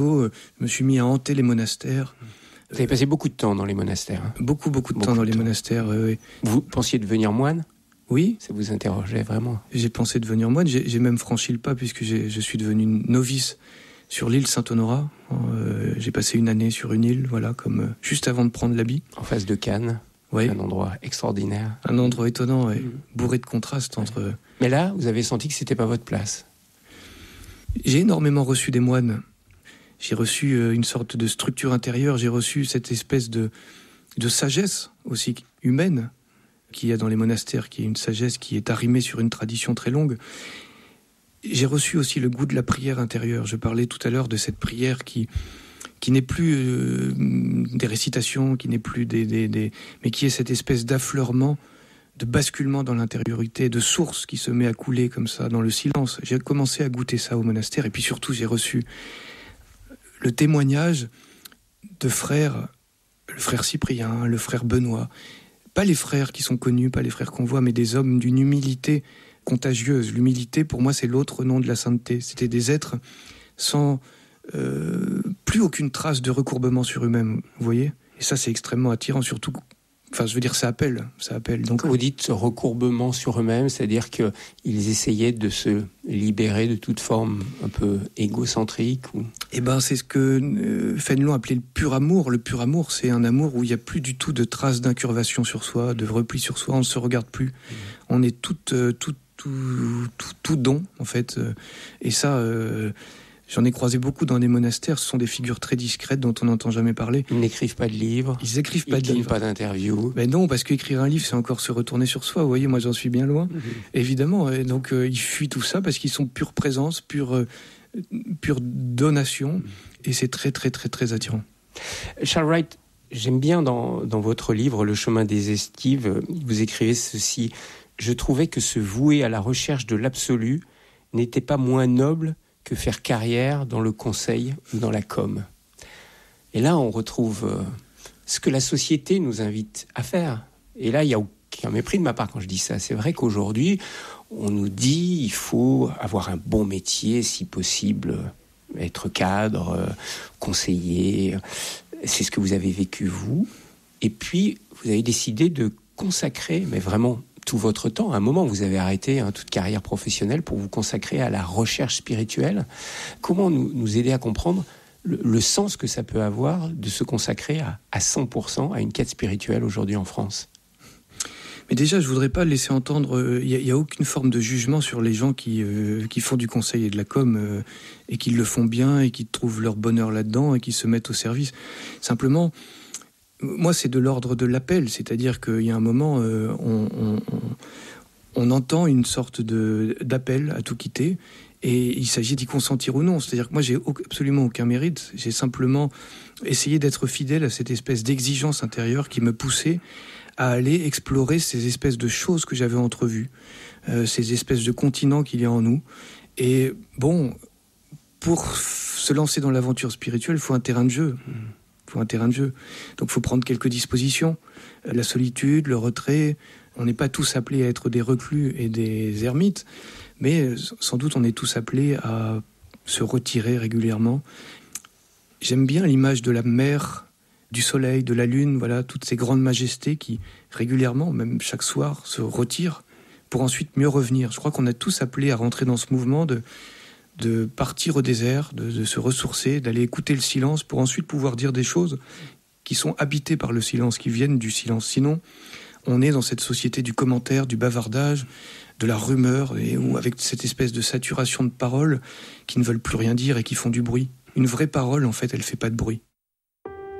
Je me suis mis à hanter les monastères. Vous avez passé beaucoup de temps dans les monastères. Hein. Beaucoup de temps dans les monastères, oui. Vous pensiez devenir moine ? Oui. Ça vous interrogeait vraiment ? J'ai pensé devenir moine. J'ai même franchi le pas puisque je suis devenu novice sur l'île Saint-Honorat. J'ai passé une année sur une île, voilà, comme juste avant de prendre l'habit. En face de Cannes. Oui. Un endroit extraordinaire. Un endroit étonnant, ouais. Bourré de contrastes entre... Mais là, vous avez senti que c'était pas votre place. J'ai énormément reçu des moines. J'ai reçu une sorte de structure intérieure. J'ai reçu cette espèce de sagesse aussi humaine qu'il y a dans les monastères, qui est une sagesse qui est arrimée sur une tradition très longue. J'ai reçu aussi le goût de la prière intérieure. Je parlais tout à l'heure de cette prière qui n'est plus des récitations, qui n'est plus mais qui est cette espèce d'affleurement, de basculement dans l'intériorité, de source qui se met à couler comme ça dans le silence. J'ai commencé à goûter ça au monastère, et puis surtout j'ai reçu le témoignage de frères, le frère Cyprien, le frère Benoît, pas les frères qui sont connus, pas les frères qu'on voit, mais des hommes d'une humilité contagieuse. L'humilité, pour moi, c'est l'autre nom de la sainteté. C'était des êtres sans plus aucune trace de recourbement sur eux-mêmes, vous voyez ? Et ça, c'est extrêmement attirant, surtout... Enfin, je veux dire, ça appelle. Donc, vous dites ce recourbement sur eux-mêmes, c'est-à-dire qu'ils essayaient de se libérer de toute forme un peu égocentrique ou... Eh ben, c'est ce que Fénelon appelait le pur amour. Le pur amour, c'est un amour où il n'y a plus du tout de traces d'incurvation sur soi, de repli sur soi. On ne se regarde plus. On est tout don, en fait. Et ça... J'en ai croisé beaucoup dans des monastères. Ce sont des figures très discrètes dont on n'entend jamais parler. Ils n'écrivent pas de livres. Ils n'écrivent pas de livres. Ils donnent pas d'interviews. Ben non, parce qu'écrire un livre, c'est encore se retourner sur soi. Vous voyez, moi, j'en suis bien loin. Évidemment. Et donc, ils fuient tout ça parce qu'ils sont pure présence, pure donation. Et c'est très, très, très, très attirant. Charles Wright, j'aime bien dans votre livre, Le chemin des esquives, vous écrivez ceci. Je trouvais que se vouer à la recherche de l'absolu n'était pas moins noble que faire carrière dans le conseil ou dans la com. Et là, on retrouve ce que la société nous invite à faire. Et là, il n'y a aucun mépris de ma part quand je dis ça. C'est vrai qu'aujourd'hui, on nous dit il faut avoir un bon métier, si possible, être cadre, conseiller. C'est ce que vous avez vécu, vous. Et puis, vous avez décidé de consacrer, mais vraiment tout votre temps. À un moment, vous avez arrêté toute carrière professionnelle pour vous consacrer à la recherche spirituelle. Comment nous aider à comprendre le sens que ça peut avoir de se consacrer à 100% à une quête spirituelle aujourd'hui en France ? Mais déjà, je ne voudrais pas laisser entendre... Il n'y a aucune forme de jugement sur les gens qui font du conseil et de la com et qui le font bien et qui trouvent leur bonheur là-dedans et qui se mettent au service. Simplement... Moi, c'est de l'ordre de l'appel, c'est-à-dire qu'il y a un moment, on entend une sorte d'appel à tout quitter, et il s'agit d'y consentir ou non. C'est-à-dire que moi, j'ai absolument aucun mérite. J'ai simplement essayé d'être fidèle à cette espèce d'exigence intérieure qui me poussait à aller explorer ces espèces de choses que j'avais entrevues, ces espèces de continents qu'il y a en nous. Et bon, pour se lancer dans l'aventure spirituelle, il faut un terrain de jeu. Donc il faut prendre quelques dispositions. La solitude, le retrait. On n'est pas tous appelés à être des reclus et des ermites, mais sans doute on est tous appelés à se retirer régulièrement. J'aime bien l'image de la mer, du soleil, de la lune, voilà, toutes ces grandes majestés qui régulièrement, même chaque soir, se retirent pour ensuite mieux revenir. Je crois qu'on est tous appelés à rentrer dans ce mouvement de partir au désert, de se ressourcer, d'aller écouter le silence pour ensuite pouvoir dire des choses qui sont habitées par le silence, qui viennent du silence. Sinon, on est dans cette société du commentaire, du bavardage, de la rumeur, ou avec cette espèce de saturation de paroles qui ne veulent plus rien dire et qui font du bruit. Une vraie parole, en fait, elle ne fait pas de bruit.